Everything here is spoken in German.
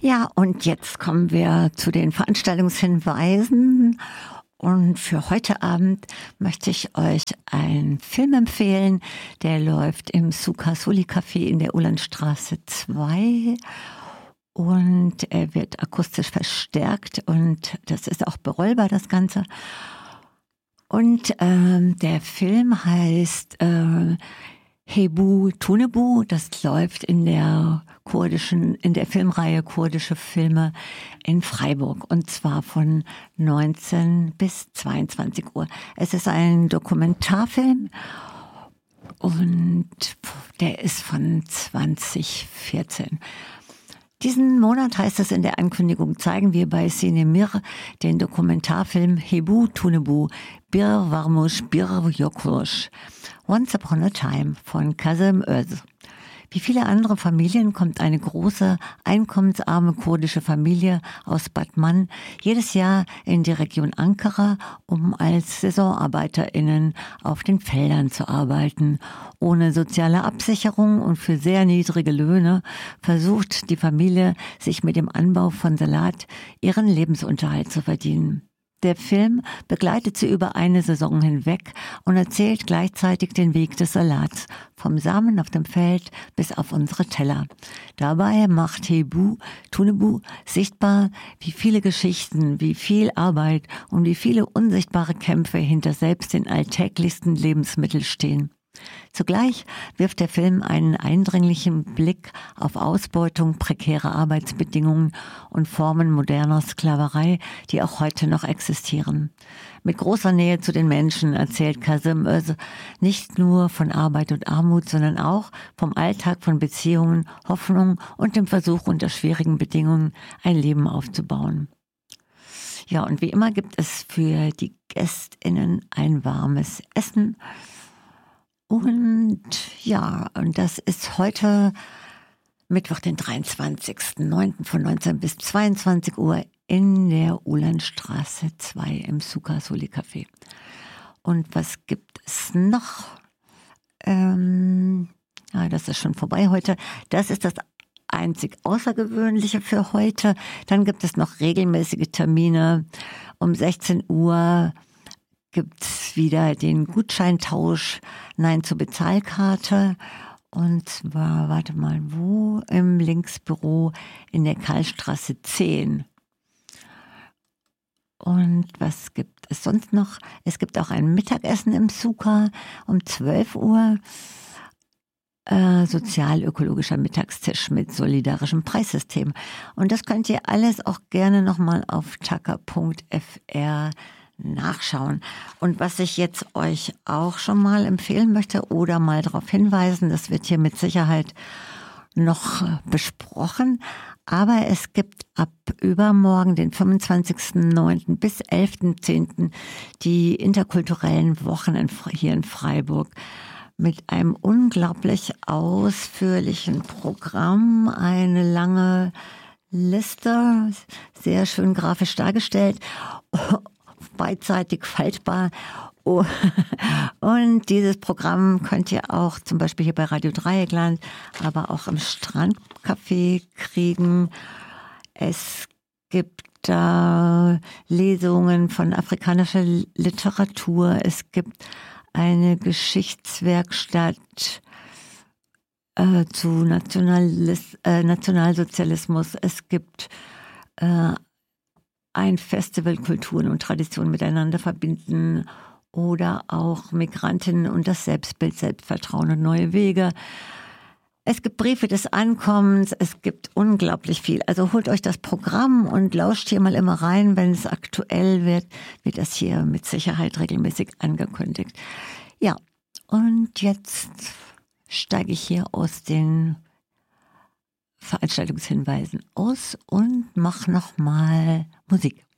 Ja, und jetzt kommen wir zu den Veranstaltungshinweisen. Und für heute Abend möchte ich euch einen Film empfehlen. Der läuft im Suka Soli Café in der Ulandstraße 2. Und er wird akustisch verstärkt und das ist auch berollbar, das Ganze. Und der Film heißt Hebu Tunebu. Das läuft in der Filmreihe Kurdische Filme in Freiburg und zwar von 19 bis 22 Uhr. Es ist ein Dokumentarfilm und der ist von 2014. Diesen Monat, heißt es in der Ankündigung, zeigen wir bei Sinemir den Dokumentarfilm Hebu Tunebu, Bir Varmuş Bir Yokmuş, Once Upon a Time von Kazım Öz. Wie viele andere Familien kommt eine große, einkommensarme kurdische Familie aus Batman jedes Jahr in die Region Ankara, um als SaisonarbeiterInnen auf den Feldern zu arbeiten. Ohne soziale Absicherung und für sehr niedrige Löhne versucht die Familie, sich mit dem Anbau von Salat ihren Lebensunterhalt zu verdienen. Der Film begleitet sie über eine Saison hinweg und erzählt gleichzeitig den Weg des Salats, vom Samen auf dem Feld bis auf unsere Teller. Dabei macht Hebu Tunebu sichtbar, wie viele Geschichten, wie viel Arbeit und wie viele unsichtbare Kämpfe hinter selbst den alltäglichsten Lebensmitteln stehen. Zugleich wirft der Film einen eindringlichen Blick auf Ausbeutung, prekäre Arbeitsbedingungen und Formen moderner Sklaverei, die auch heute noch existieren. Mit großer Nähe zu den Menschen erzählt Kazım Öz nicht nur von Arbeit und Armut, sondern auch vom Alltag von Beziehungen, Hoffnung und dem Versuch, unter schwierigen Bedingungen ein Leben aufzubauen. Ja, und wie immer gibt es für die GästInnen ein warmes Essen. Und ja, und das ist heute Mittwoch, den 23.09. von 19 bis 22 Uhr in der Ulandstraße 2 im Suka Soli Café. Und was gibt es noch? Das ist schon vorbei heute. Das ist das einzig Außergewöhnliche für heute. Dann gibt es noch regelmäßige Termine. Um 16 Uhr gibt's wieder den Gutscheintausch Nein zur Bezahlkarte. Und zwar, warte mal, wo? Im Linksbüro in der Karlstraße 10. Und was gibt es sonst noch? Es gibt auch ein Mittagessen im Suka um 12 Uhr. Sozial-ökologischer Mittagstisch mit solidarischem Preissystem. Und das könnt ihr alles auch gerne nochmal auf taka.fr nachschauen. Und was ich jetzt euch auch schon mal empfehlen möchte oder mal darauf hinweisen, das wird hier mit Sicherheit noch besprochen, aber es gibt ab übermorgen, den 25.09. bis 11.10. die interkulturellen Wochen hier in Freiburg mit einem unglaublich ausführlichen Programm, eine lange Liste, sehr schön grafisch dargestellt, beidseitig faltbar. Und dieses Programm könnt ihr auch zum Beispiel hier bei Radio Dreieckland, aber auch im Strandcafé kriegen. Es gibt da Lesungen von afrikanischer Literatur. Es gibt eine Geschichtswerkstatt zu Nationalsozialismus. Es gibt ein Festival Kulturen und Traditionen miteinander verbinden oder auch Migrantinnen und das Selbstbild, Selbstvertrauen und neue Wege. Es gibt Briefe des Ankommens, es gibt unglaublich viel. Also holt euch das Programm und lauscht hier mal immer rein. Wenn es aktuell wird, wird das hier mit Sicherheit regelmäßig angekündigt. Ja, und jetzt steige ich hier aus den Veranstaltungshinweisen aus und mach nochmal Musik.